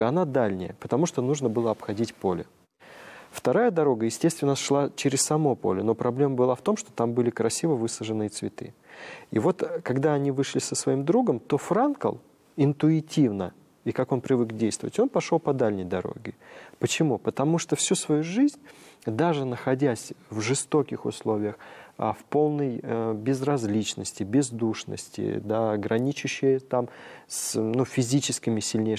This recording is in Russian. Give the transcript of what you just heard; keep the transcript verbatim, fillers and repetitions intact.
Она дальняя, потому что нужно было обходить поле. Вторая дорога, естественно, шла через само поле, но проблема была в том, что там были красиво высаженные цветы. И вот когда они вышли со своим другом, то Франкл интуитивно, и как он привык действовать, он пошел по дальней дороге. Почему? Потому что всю свою жизнь, даже находясь в жестоких условиях, в полной безразличности, бездушности, да, граничащей там с ну, физическими сильнейшими